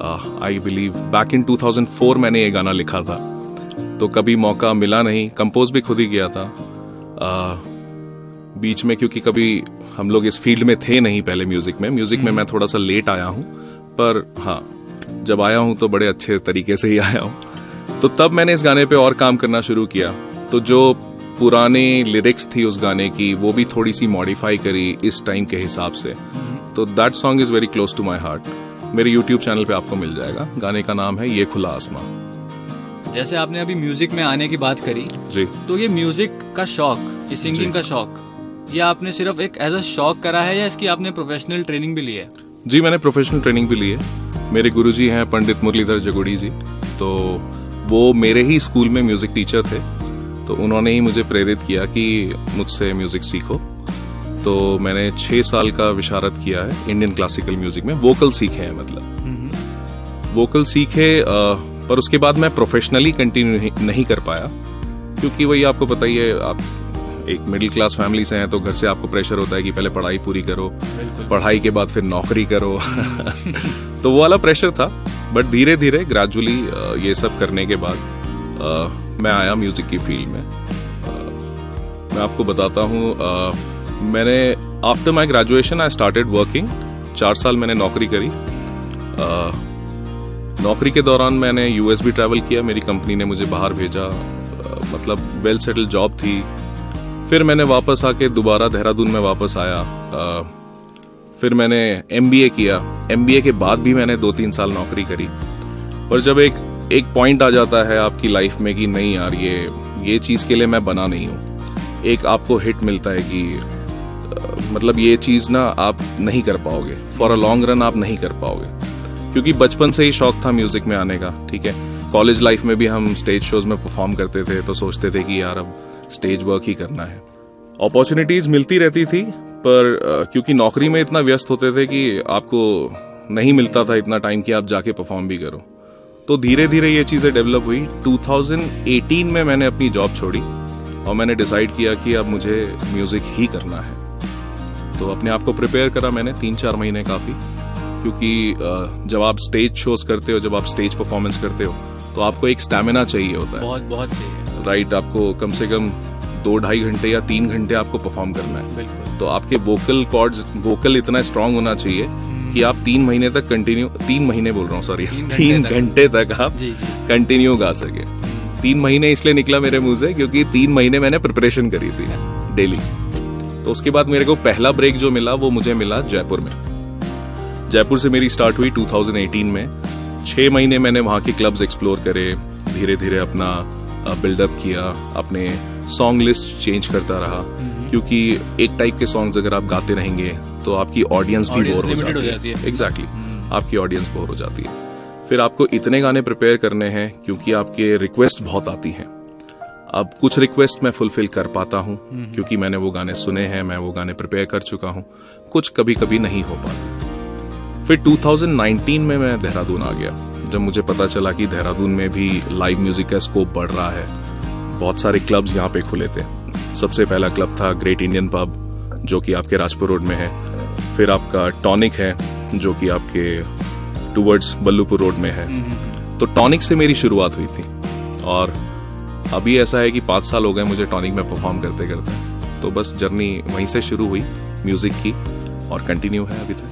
I believe back in 2004 मैंने ये गाना लिखा था, तो कभी मौका मिला नहीं। कंपोज भी खुद ही किया था बीच में, क्योंकि कभी हम लोग इस फील्ड में थे नहीं पहले। म्यूजिक में मैं थोड़ा सा लेट आया हूँ, पर हाँ जब आया हूँ तो बड़े अच्छे तरीके से ही आया हूँ। तो तब मैंने इस गाने पे और काम करना शुरू किया, तो जो पुराने लिरिक्स थी उस गाने की वो भी थोड़ी सी मॉडिफाई करी इस टाइम के हिसाब से। तो that song is very close to my heart. मेरे यूट्यूब चैनल पे आपको मिल जाएगा। गाने का नाम है ये खुला आसमां। जैसे आपने अभी म्यूजिक में आने की बात करी जी, तो ये म्यूजिक का शौक, ये सिंगिंग का शौक, ये आपने सिर्फ एक एज अ शौक करा है या इसकी आपने प्रोफेशनल ट्रेनिंग भी ली है? जी, मैंने प्रोफेशनल ट्रेनिंग भी ली है। मेरे गुरुजी हैं पंडित मुरलीधर जगुड़ी जी, तो वो मेरे ही स्कूल में म्यूजिक टीचर थे, तो उन्होंने ही मुझे प्रेरित किया कि मुझसे म्यूजिक सीखो। तो मैंने 6 साल का विशारद किया है इंडियन क्लासिकल म्यूजिक में। वोकल सीखे हैं, मतलब वोकल सीखे, पर उसके बाद मैं प्रोफेशनली कंटिन्यू नहीं कर पाया, क्योंकि वही आपको पता ही है, आप एक मिडिल क्लास फैमिली से हैं तो घर से आपको प्रेशर होता है कि पहले पढ़ाई पूरी करो, पढ़ाई के बाद फिर नौकरी करो तो वो वाला प्रेशर था। बट धीरे धीरे ग्रेजुअली ये सब करने के बाद मैं आया म्यूजिक की फील्ड में। मैं आपको बताता हूँ, मैंने after my graduation I started working. 4 साल मैंने नौकरी करी। नौकरी के दौरान मैंने यूएस भी ट्रैवल किया, मेरी कंपनी ने मुझे बाहर भेजा, मतलब वेल सेटल्ड जॉब थी। फिर मैंने वापस आके दोबारा देहरादून में वापस आया। फिर मैंने एमबीए किया। एमबीए के बाद भी मैंने 2-3 साल नौकरी करी। पर जब एक पॉइंट आ जाता है आपकी लाइफ में कि नहीं यार, ये चीज के लिए मैं बना नहीं हूँ, एक आपको हिट मिलता है कि मतलब ये चीज ना आप नहीं कर पाओगे, फॉर अ लॉन्ग रन आप नहीं कर पाओगे। क्योंकि बचपन से ही शौक था म्यूजिक में आने का, ठीक है। कॉलेज लाइफ में भी हम स्टेज शोज में परफॉर्म करते थे, तो सोचते थे कि यार अब स्टेज वर्क ही करना है। अपॉर्चुनिटीज मिलती रहती थी, पर क्योंकि नौकरी में इतना व्यस्त होते थे कि आपको नहीं मिलता था इतना टाइम कि आप जाके परफॉर्म भी करो। तो धीरे धीरे ये चीजें डेवलप हुई। 2018 में मैंने अपनी जॉब छोड़ी और मैंने डिसाइड किया कि अब मुझे म्यूजिक ही करना है। तो अपने आप को प्रिपेयर करा मैंने 3-4 महीने काफी, क्योंकि जब आप स्टेज शोज करते हो, जब आप स्टेज परफॉर्मेंस करते हो, तो आपको एक स्टैमिना चाहिए होता है, बहुत चाहिए, राइट। आपको कम से कम 2-2.5 घंटे या 3 घंटे आपको परफॉर्म करना है। बिल्कुल। तो आपके वोकल इतना स्ट्रांग होना चाहिए कि आप 3 महीने तक कंटिन्यू, 3 महीने बोल रहा हूँ, सॉरी, 3 घंटे तक आप कंटिन्यू गा सके। 3 महीने इसलिए निकला मेरे मुंह से क्योंकि 3 महीने मैंने प्रिपरेशन करी थी डेली। तो उसके बाद मेरे को पहला ब्रेक जो मिला वो मुझे मिला जयपुर में। जयपुर से मेरी स्टार्ट हुई 2018 में। 6 महीने मैंने वहाँ के क्लब्स एक्सप्लोर करे, धीरे धीरे अपना बिल्डअप किया, अपने सॉन्ग लिस्ट चेंज करता रहा, क्योंकि एक टाइप के सॉन्ग्स अगर आप गाते रहेंगे तो आपकी ऑडियंस भी बोर हो जाती है। एग्जैक्टली, आपकी ऑडियंस बोर हो जाती है। फिर आपको इतने गाने प्रिपेयर करने हैं क्योंकि आपके रिक्वेस्ट बहुत आती हैं। अब कुछ रिक्वेस्ट मैं फुलफिल कर पाता हूँ क्योंकि मैंने वो गाने सुने हैं, मैं वो गाने प्रिपेयर कर चुका हूँ। कुछ कभी कभी नहीं हो पाता। फिर 2019 में मैं देहरादून आ गया, जब मुझे पता चला कि देहरादून में भी लाइव म्यूजिक का स्कोप बढ़ रहा है। बहुत सारे क्लब्स यहाँ पे खुले थे। सबसे पहला क्लब था ग्रेट इंडियन पब, जो कि आपके राजपुर रोड में है। फिर आपका टॉनिक है, जो कि आपके टुवर्ड्स बल्लूपुर रोड में है। तो टॉनिक से मेरी शुरुआत हुई थी और अभी ऐसा है कि 5 साल हो गए मुझे टॉनिक में परफॉर्म करते करते। तो बस जर्नी वहीं से शुरू हुई म्यूजिक की और कंटिन्यू है अभी तक।